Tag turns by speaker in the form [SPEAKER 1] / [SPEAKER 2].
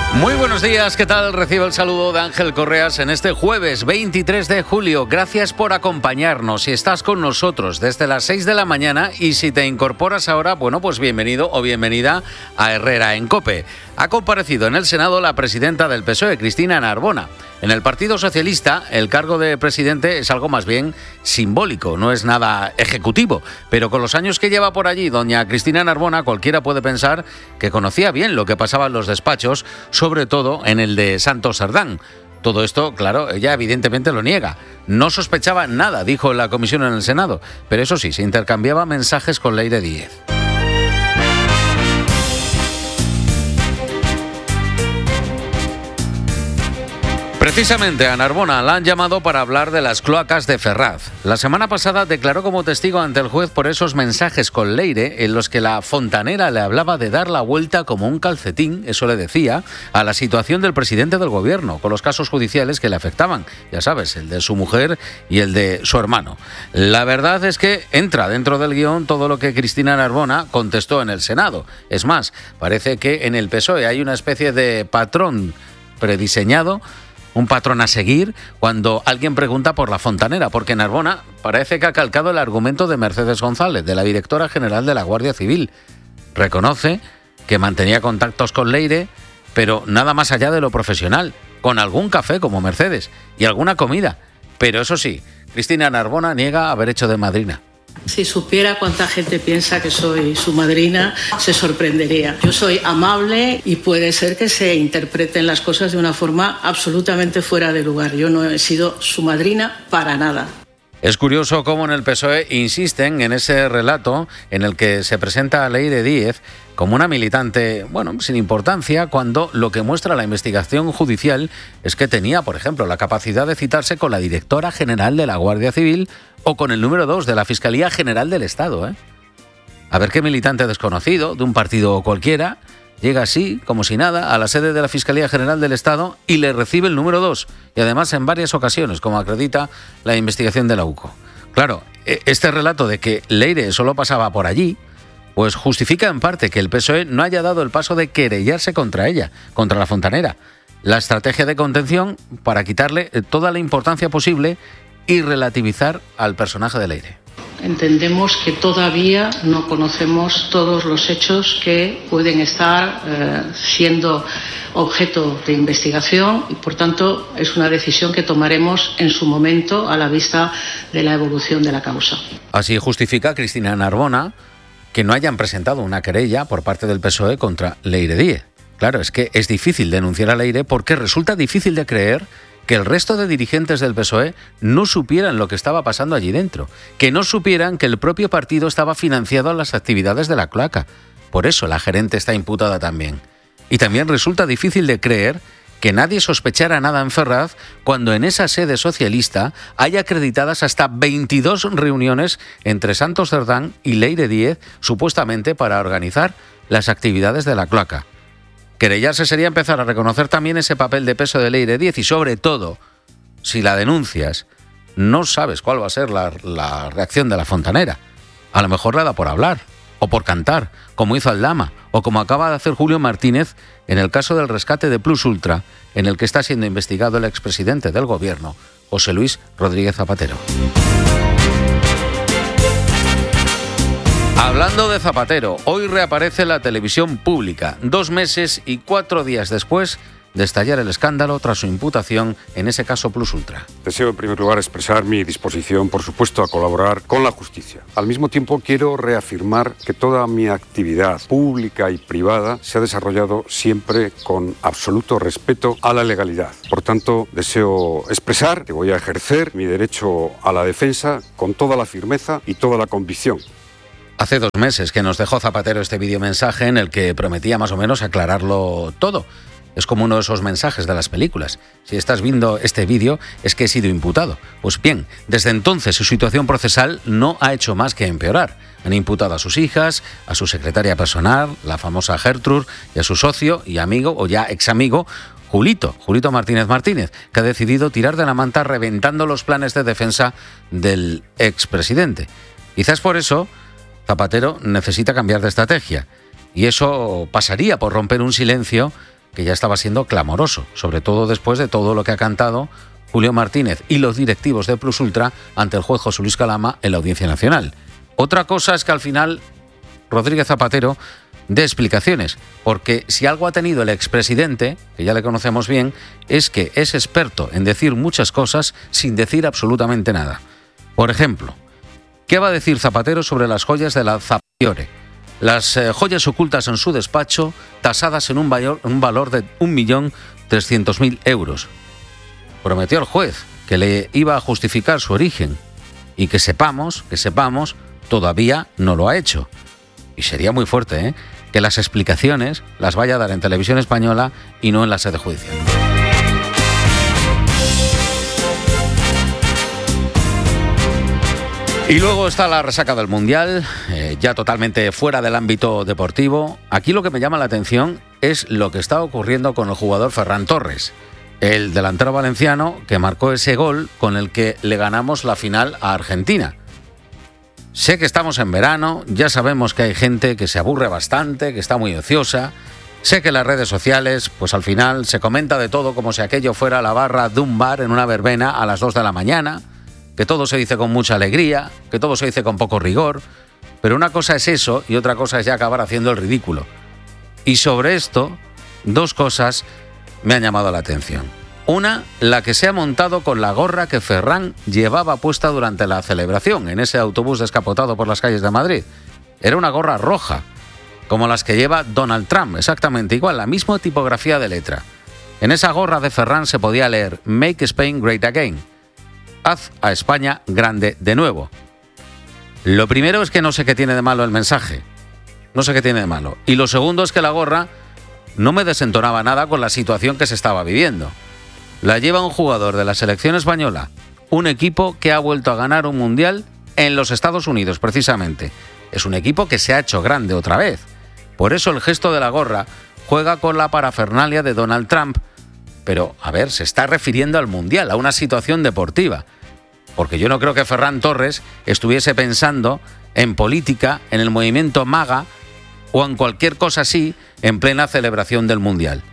[SPEAKER 1] Muy buenos días, ¿qué tal? Recibo el saludo de Ángel Correas en este jueves 23 de julio. Gracias por acompañarnos. Si estás con nosotros desde las 6 de la mañana y si te incorporas ahora, bueno, pues bienvenido o bienvenida a Herrera en COPE. Ha comparecido en el Senado la presidenta del PSOE, Cristina Narbona. En el Partido Socialista, el cargo de presidente es algo más bien simbólico, no es nada ejecutivo. Pero con los años que lleva por allí doña Cristina Narbona, cualquiera puede pensar que conocía bien lo que pasaba en los despachos, sobre todo en el de Santos Cerdán. Todo esto, claro, ella evidentemente lo niega. No sospechaba nada, dijo en la comisión en el Senado, pero eso sí, se intercambiaba mensajes con Leire Díez. Precisamente a Narbona la han llamado para hablar de las cloacas de Ferraz. La semana pasada declaró como testigo ante el juez por esos mensajes con Leire en los que la fontanera le hablaba de dar la vuelta como un calcetín, eso le decía, a la situación del presidente del gobierno, con los casos judiciales que le afectaban. Ya sabes, el de su mujer y el de su hermano. La verdad es que entra dentro del guión todo lo que Cristina Narbona contestó en el Senado. Es más, parece que en el PSOE hay una especie de patrón prediseñado, un patrón a seguir cuando alguien pregunta por la fontanera, porque Narbona parece que ha calcado el argumento de Mercedes González, de la directora general de la Guardia Civil. Reconoce que mantenía contactos con Leire, pero nada más allá de lo profesional, con algún café como Mercedes y alguna comida. Pero eso sí, Cristina Narbona niega haber hecho de madrina.
[SPEAKER 2] Si supiera cuánta gente piensa que soy su madrina, se sorprendería. Yo soy amable y puede ser que se interpreten las cosas de una forma absolutamente fuera de lugar. Yo no he sido su madrina para nada.
[SPEAKER 1] Es curioso cómo en el PSOE insisten en ese relato en el que se presenta a Leire Díez como una militante, bueno, sin importancia, cuando lo que muestra la investigación judicial es que tenía, por ejemplo, la capacidad de citarse con la directora general de la Guardia Civil o con el número 2 de la Fiscalía General del Estado, A ver qué militante desconocido de un partido cualquiera llega así, como si nada, a la sede de la Fiscalía General del Estado y le recibe el número 2, y además en varias ocasiones, como acredita la investigación de la UCO. Claro, este relato de que Leire solo pasaba por allí, pues justifica en parte que el PSOE no haya dado el paso de querellarse contra ella, contra la fontanera. La estrategia de contención para quitarle toda la importancia posible y relativizar al personaje de Leire.
[SPEAKER 2] Entendemos que todavía no conocemos todos los hechos que pueden estar siendo objeto de investigación y, por tanto, es una decisión que tomaremos en su momento a la vista de la evolución de la causa.
[SPEAKER 1] Así justifica Cristina Narbona que no hayan presentado una querella por parte del PSOE contra Leire Díez. Claro, es que es difícil denunciar a Leire porque resulta difícil de creer que el resto de dirigentes del PSOE no supieran lo que estaba pasando allí dentro, que no supieran que el propio partido estaba financiado en las actividades de la cloaca. Por eso la gerente está imputada también. Y también resulta difícil de creer que nadie sospechara nada en Ferraz cuando en esa sede socialista hay acreditadas hasta 22 reuniones entre Santos Cerdán y Leire Díez, supuestamente para organizar las actividades de la cloaca. Querellarse sería empezar a reconocer también ese papel de peso de Leire Díez y, sobre todo, si la denuncias, no sabes cuál va a ser la reacción de la fontanera. A lo mejor la da por hablar o por cantar, como hizo Aldama, o como acaba de hacer Julio Martínez en el caso del rescate de Plus Ultra, en el que está siendo investigado el expresidente del gobierno, José Luis Rodríguez Zapatero. Hablando de Zapatero, hoy reaparece la televisión pública, 2 meses y 4 días después de estallar el escándalo tras su imputación en ese caso Plus Ultra.
[SPEAKER 3] Deseo en primer lugar expresar mi disposición, por supuesto, a colaborar con la justicia. Al mismo tiempo quiero reafirmar que toda mi actividad pública y privada se ha desarrollado siempre con absoluto respeto a la legalidad. Por tanto, deseo expresar que voy a ejercer mi derecho a la defensa con toda la firmeza y toda la convicción.
[SPEAKER 1] Hace 2 meses que nos dejó Zapatero este videomensaje en el que prometía más o menos aclararlo todo. Es como uno de esos mensajes de las películas. Si estás viendo este vídeo, es que he sido imputado. Pues bien, desde entonces su situación procesal no ha hecho más que empeorar. Han imputado a sus hijas, a su secretaria personal, la famosa Gertrude, y a su socio y amigo, o ya examigo, Julito Martínez, que ha decidido tirar de la manta reventando los planes de defensa del expresidente. Quizás por eso Zapatero necesita cambiar de estrategia. Y eso pasaría por romper un silencio que ya estaba siendo clamoroso, sobre todo después de todo lo que ha cantado Julio Martínez y los directivos de Plus Ultra ante el juez José Luis Calama en la Audiencia Nacional. Otra cosa es que al final Rodríguez Zapatero dé explicaciones, porque si algo ha tenido el expresidente, que ya le conocemos bien, es que es experto en decir muchas cosas sin decir absolutamente nada. Por ejemplo, ¿qué va a decir Zapatero sobre las joyas de la Zapiore? Las joyas ocultas en su despacho, tasadas en un valor de 1.300.000 euros. Prometió al juez que le iba a justificar su origen y que sepamos, todavía no lo ha hecho. Y sería muy fuerte, que las explicaciones las vaya a dar en Televisión Española y no en la sede judicial. Y luego está la resaca del Mundial, ya totalmente fuera del ámbito deportivo. Aquí lo que me llama la atención es lo que está ocurriendo con el jugador Ferran Torres, el delantero valenciano que marcó ese gol con el que le ganamos la final a Argentina. Sé que estamos en verano, ya sabemos que hay gente que se aburre bastante, que está muy ociosa. Sé que en las redes sociales, pues al final se comenta de todo como si aquello fuera la barra de un bar en una verbena a las 2 de la mañana, que todo se dice con mucha alegría, que todo se dice con poco rigor, pero una cosa es eso y otra cosa es ya acabar haciendo el ridículo. Y sobre esto, dos cosas me han llamado la atención. Una, la que se ha montado con la gorra que Ferran llevaba puesta durante la celebración en ese autobús descapotado por las calles de Madrid. Era una gorra roja, como las que lleva Donald Trump, exactamente igual, la misma tipografía de letra. En esa gorra de Ferran se podía leer Make Spain Great Again. Haz a España grande de nuevo. Lo primero es que no sé qué tiene de malo el mensaje. No sé qué tiene de malo. Y lo segundo es que la gorra no me desentonaba nada con la situación que se estaba viviendo. La lleva un jugador de la selección española, un equipo que ha vuelto a ganar un mundial en los Estados Unidos, precisamente. Es un equipo que se ha hecho grande otra vez. Por eso el gesto de la gorra juega con la parafernalia de Donald Trump. Pero, a ver, se está refiriendo al mundial, a una situación deportiva. Porque yo no creo que Ferran Torres estuviese pensando en política, en el movimiento MAGA o en cualquier cosa así en plena celebración del mundial.